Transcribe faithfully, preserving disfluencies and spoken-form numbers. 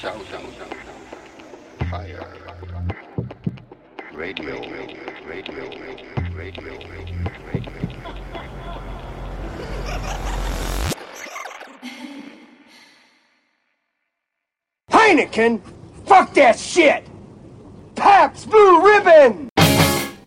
shouting, fire, radio, radio, radio, radio, radio. Heineken? Fuck that shit! Pabst Blue Ribbon!